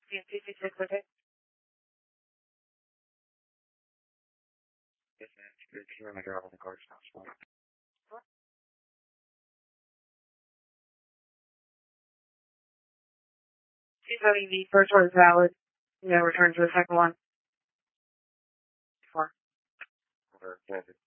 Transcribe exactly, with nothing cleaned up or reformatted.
two two six, okay? Yes, ma'am. Good. Can you hear my driver on the car? It's not small. She's having the first one is valid. You know, return to the second one. Four. Or,